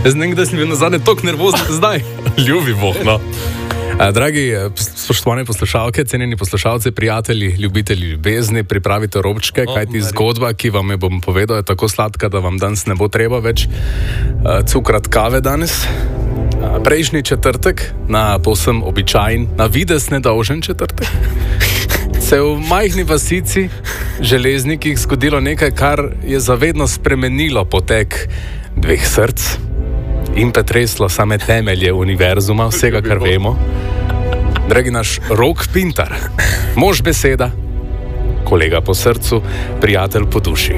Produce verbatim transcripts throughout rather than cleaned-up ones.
Jaz ne vem, da sem bil nazadnje toliko nervozen zdaj. Ljubi Bog, no. Dragi spoštovane poslušalke, cenjeni poslušalci, prijatelji, ljubitelji ljubezni, pripravite robčke, kajti zgodba, ki vam je bom povedal, je tako sladka, da vam danes ne bo treba več cukrat kave danes. Prejšnji četrtek, na povsem običajen, na videz nedolžen četrtek, se je v majhni vasici Železnikih zgodilo nekaj, kar je zavedno spremenilo potek dveh src in pretreslo same temelje univerzuma, vsega, kar vemo. Dragi naš Rok Pintar, mož beseda, kolega po srcu, prijatelj po duši,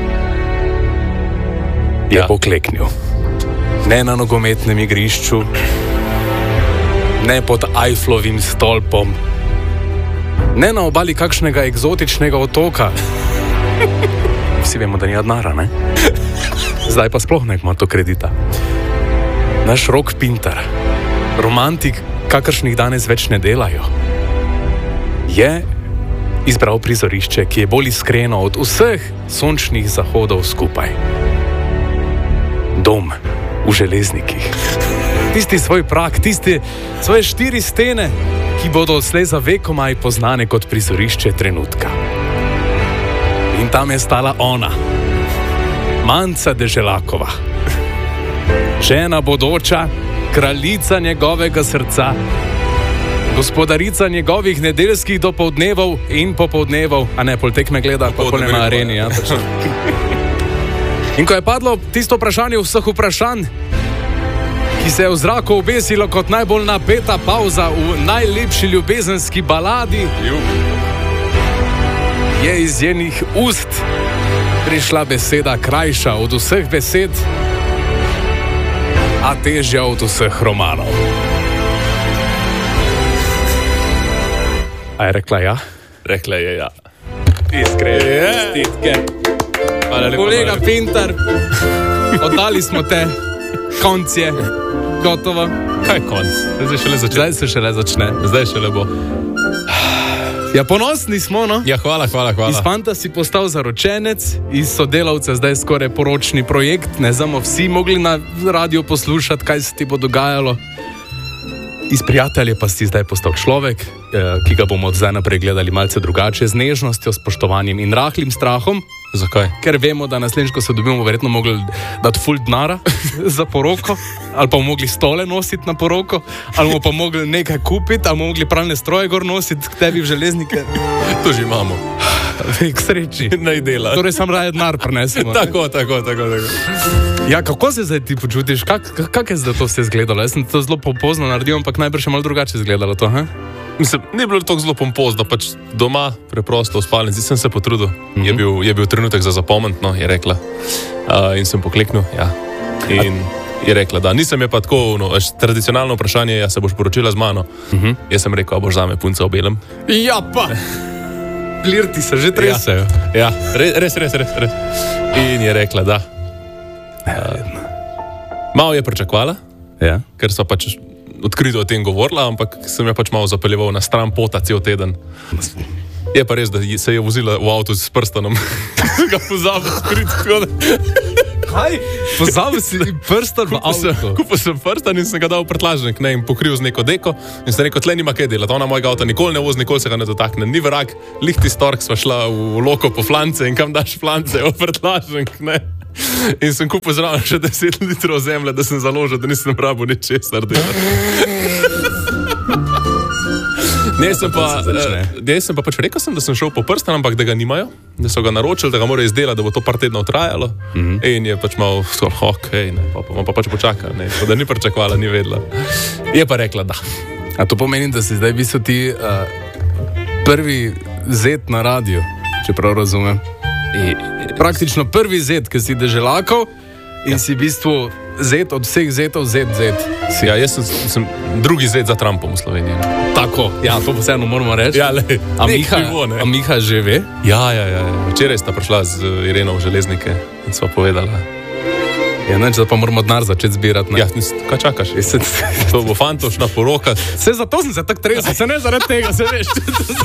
je ja. pokleknil. Ne na nogometnem igrišču, ne pod Eifflovim stolpom, ne na obali kakšnega eksotičnega otoka. Vsi vemo, da ni denarja, ne? Zdaj pa sploh ne ima to kredita. Naš Rok Pintar, romantik, kakršnih danes več ne delajo, je izbral prizorišče, ki je bolj iskreno od vseh sončnih zahodov skupaj. Dom v Železnikih. Tisti svoj prag, tisti svoje štiri stene, ki bodo odslej za vekomaj poznane kot prizorišče trenutka. In tam je stala ona, Manca Deželakova, žena bodoča, kraljica njegovega srca, gospodarica njegovih nedeljskih dopoldnevov in popoldnevov, a ne, pol tekme gleda, pa pol na areni, ja, točno. In ko je padlo tisto vprašanje vseh vprašanj, ki se je v zraku obesilo kot najbolj napeta pauza v najlepši ljubezenski baladi, je iz njenih ust prišla beseda krajša od vseh besed, a težja od vseh romanov. A je rekla ja? Rekla je ja. Iskrene čestitke. Kolega Pintar, oddali smo te. Konc je. Gotovo. Kaj je konc? Zdaj šele začne. Zdaj se šele začne. Zdaj šele bo. Ja, ponosni smo, no? Ja, hvala, hvala, hvala. Iz fanta si postal zaročenec, iz sodelavca zdaj skoraj poročni projekt. Ne znamo vsi mogli na radio poslušati, kaj se ti bo dogajalo. Iz prijatelja pa si zdaj postal človek, ki ga bomo od zdaj naprej gledali malce drugače, z nežnostjo, spoštovanjem in rahlim strahom. Zakaj? Ker vemo, da naslednjič, ko se dobimo, verjetno mogli dati ful denara za poroko, ali pa mogli stole nositi na poroko, ali bomo pa mogli nekaj kupiti, ali bomo mogli pralne stroje gor nositi k tebi v Železnike. To že imamo. K sreči. Naj dela. Torej sam raje denar prinesemo. Tako, tako, tako, tako. Ja, kako se zdaj ti počutiš? Kak, kak je zdaj to vse izgledalo? Jaz sem to zelo popozno naredil, ampak najbrž je malo drugače izgledalo to, he? Mislim, ni bilo tako zelo pompozno, pač doma, preprosto v spalnici, sem se potrudil. Mm-hmm. Je, bil, je bil trenutek za zapomnitno, je rekla. Uh, in sem pokleknil, ja. In A... je rekla, da nisem je pa tako, no, tradicionalno vprašanje, ja, se boš poročila z mano. Mm-hmm. Jaz sem rekel, a boš zame punca v belem. Ja pa! Flirti se že tresejo. Ja, ja, res, res, res, res. In je rekla, da. Uh, malo je pričakovala, ja. Ker so pač odkrito o tem govorila, ampak sem jo pač malo zapeljeval na stran pota cel teden. Je pa res, da se je vozila v avtu s prstanom. Ga pozabil skrit. Kaj? Pozabil si prstan v avtu? Kupil sem prstan in sem ga dal v prtlažnik, ne, in pokril z neko deko in sem rekel, tle nima kaj delati. Ona mojega avta nikoli ne vozi, nikoli se ga ne dotakne. Ni vrak, lihti stork, sva šla v loko po flance in kam daš flance, v prtlažnik, ne. In sem kupil zraven še deset litrov zemlje, da sem založil, da nisem rabo ničesar delati. Ne, sem pa, ne, sem pa pač rekel sem, da sem šel po prstan, ampak da ga nimajo, da so ga naročili, da ga morajo izdelati, da bo to par tednov trajalo. Mm-hmm. In je pač malo skoraj, okej, okay, pa, pa, pa pač počakal, ne, da ni pričakovala, ni vedela. Je pa rekla, da. A to pomeni, da si zdaj v bistvu ti uh, prvi zet na radiju, če prav razumem. I, praktično prvi zet, ki si deželakov in ja. Si v bistvu zet od vseh zetov, zet, zet. Si. Ja, jaz sem, sem drugi zet za Trumpom v Sloveniji. Ne? Tako, ja, to pa vseeno moramo reči. Ja, le, a, Miha, pivo, a Miha že ve? Ja, ja, ja. Včeraj sta prišla z Ireno v Železnike in sva povedala. Ja, neč, da pa moramo denar začeti zbirati. Ne? Ja, kaj čakaš? To bo fantoš na porokah. Se zato sem se tako tresel, se ne zaradi tega, se veš.